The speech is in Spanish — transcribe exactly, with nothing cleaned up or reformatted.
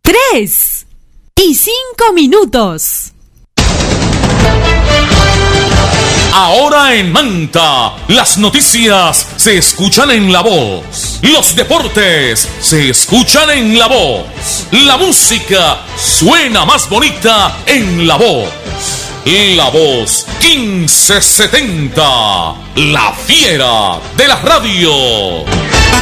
tres y cinco minutos. Ahora en Manta, las noticias se escuchan en La Voz. Los deportes se escuchan en La Voz. La música suena más bonita en La Voz. La Voz quince setenta, la fiera de la radio.